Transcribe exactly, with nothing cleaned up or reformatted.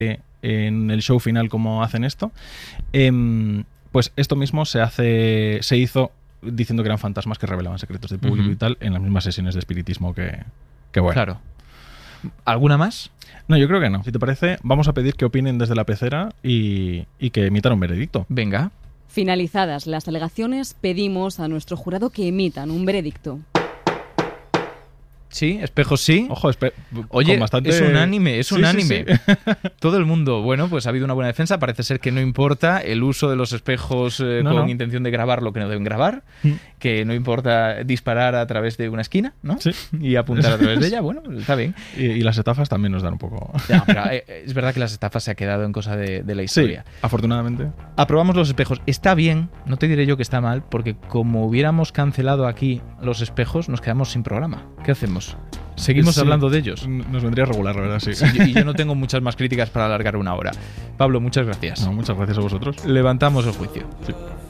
en el show final cómo hacen esto. Eh, pues esto mismo se hace, se hizo diciendo que eran fantasmas que revelaban secretos del público uh-huh. y tal, en las mismas sesiones de espiritismo que, que bueno. Claro. ¿Alguna más? No, yo creo que no. Si te parece, vamos a pedir que opinen desde la pecera y, y que emitan un veredicto. Venga. Finalizadas las alegaciones, pedimos a nuestro jurado que emitan un veredicto. Sí, espejos sí. Ojo, espe- Oye, bastante... es unánime, es sí, unánime. Sí, sí. Todo el mundo, bueno, pues ha habido una buena defensa. Parece ser que no importa el uso de los espejos eh, no, con no. intención de grabar lo que no deben grabar, mm. que no importa disparar a través de una esquina, ¿no? Sí. Y apuntar a través de ella, bueno, está bien. Y, y las estafas también nos dan un poco... Ya, pero eh, es verdad que las estafas se ha quedado en cosa de, de la historia. Sí, afortunadamente. Aprobamos los espejos. Está bien, no te diré yo que está mal, porque como hubiéramos cancelado aquí los espejos, nos quedamos sin programa. ¿Qué hacemos? Seguimos sí, hablando de ellos. Nos vendría regular, la verdad, sí. sí y yo no tengo muchas más críticas para alargar una hora. Pablo, muchas gracias. No, muchas gracias a vosotros. Levantamos el juicio. Sí.